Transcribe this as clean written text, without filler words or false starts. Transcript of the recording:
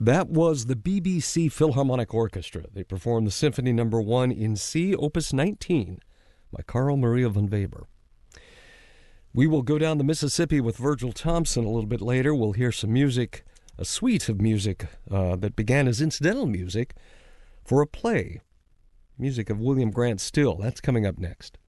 That was the BBC Philharmonic Orchestra. They performed the Symphony No. 1 in C, Opus 19, by Carl Maria von Weber. We will go down the Mississippi with Virgil Thompson a little bit later. We'll hear some music, a suite of music that began as incidental music for a play. Music of William Grant Still. That's coming up next.